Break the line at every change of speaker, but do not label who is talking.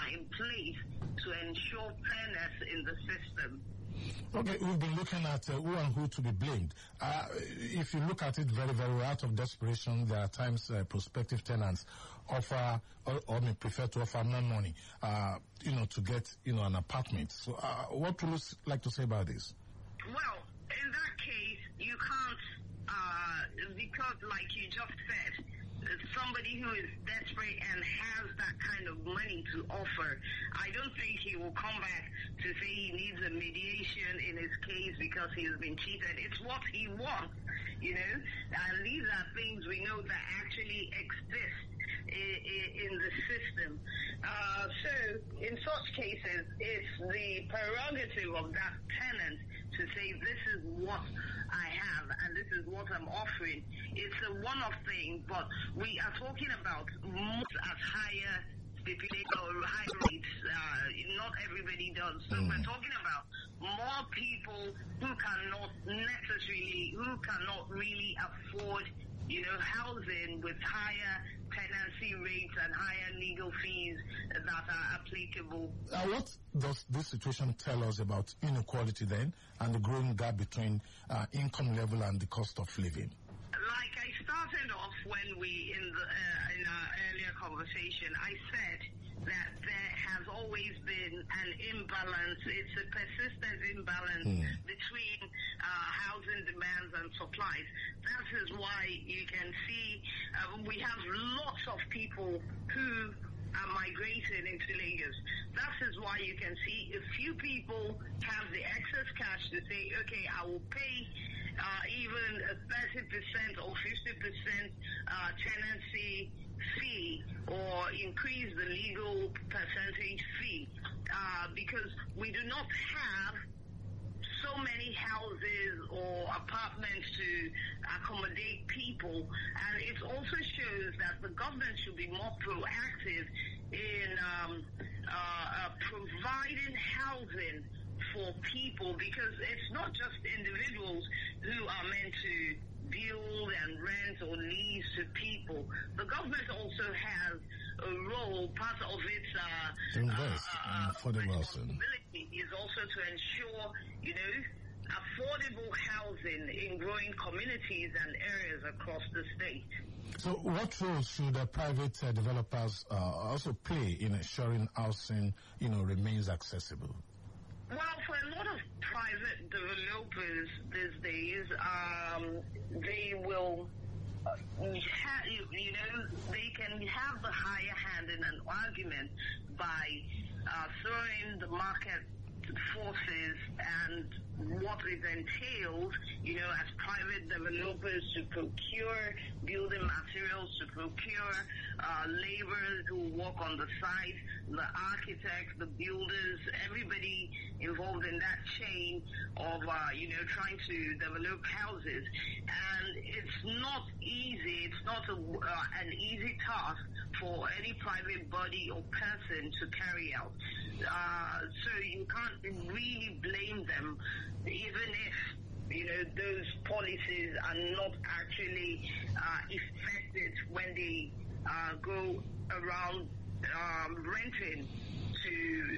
in place to ensure fairness in the system.
Okay, we've been looking at who and who to be blamed. If you look at it very, very out of desperation, there are times prospective tenants offer or may prefer to offer more money, to get, an apartment. So what would you like to say about this?
Well, in that case, you can't, because like you just said, somebody who is desperate and has that kind of money to offer, I don't think he will come back to say he needs a mediation in his case because he has been cheated. It's what he wants, and these are things we know that actually exist in the system. So in such cases, it's the prerogative of that tenant to say, this is what I have and this is what I'm offering. It's a one-off thing, but we are talking about most at higher stipulated or high rates. Not everybody does. So we're talking about more people who cannot really afford, housing with higher tenancy rates and higher legal fees that are applicable.
What does this situation tell us about inequality then and the growing gap between income level and the cost of living?
Like I started off when we, in our earlier conversation, I said that there has always been an imbalance. It's a persistent imbalance between housing demands and supplies. That is why you can see we have lots of people who are migrating into Lagos. That is why you can see a few people have the excess cash to say, okay, I will pay even a 30% or 50% tenancy fee or increase the legal percentage fee because we do not have so many houses or apartments to accommodate people, and it also shows that the government should be more proactive in providing housing for people, because it's not just individuals who are meant to build and rent or lease to people. The government also has a role, part of its responsibility is also to ensure, affordable housing in growing communities and areas across the state.
So what role should private developers also play in ensuring housing, remains accessible?
Well, for a lot of private developers these days, they will, they can have the higher hand in an argument by throwing the market forces and what it entails, as private developers to procure building materials, to procure laborers who work on the site, the architects, the builders, everybody involved in that chain of, trying to develop houses. And it's not easy. It's not an easy task for any private body or person to carry out. So you can't really blame them, even if, those policies are not actually effective when they go around renting to